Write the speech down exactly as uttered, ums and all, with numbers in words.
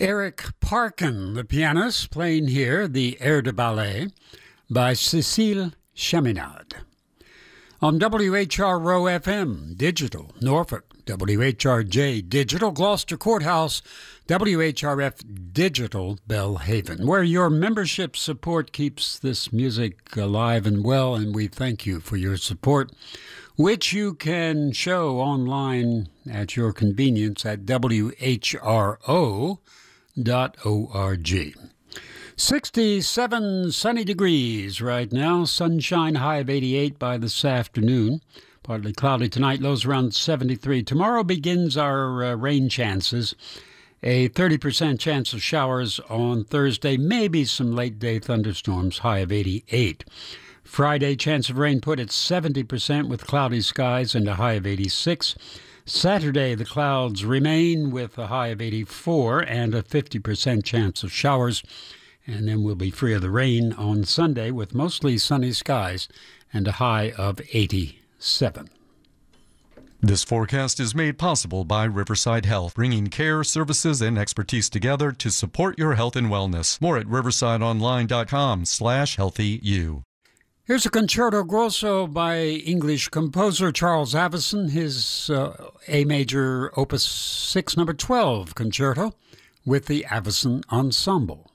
Eric Parkin, the pianist, playing here the Air de Ballet by Cécile Chaminade. On W H R O F M, Digital, Norfolk, W H R J Digital, Gloucester Courthouse, W H R F Digital, Belhaven, where your membership support keeps this music alive and well, and we thank you for your support, which you can show online at your convenience at W H R O dot org. sixty-seven sunny degrees right now, sunshine, high of eighty-eight by this afternoon. Partly cloudy tonight, lows around seventy-three. Tomorrow begins our uh, rain chances. A thirty percent chance of showers on Thursday, maybe some late-day thunderstorms, high of eighty-eight. Friday, chance of rain put at seventy percent with cloudy skies and a high of eighty-six. Saturday, the clouds remain with a high of eighty-four and a fifty percent chance of showers. And then we'll be free of the rain on Sunday with mostly sunny skies and a high of eighty-seven. This forecast is made possible by Riverside Health, bringing care, services, and expertise together to support your health and wellness. More at riversideonline.com slash healthyu. Here's a concerto grosso by English composer Charles Avison, his uh, A major opus six number twelve concerto with the Avison Ensemble.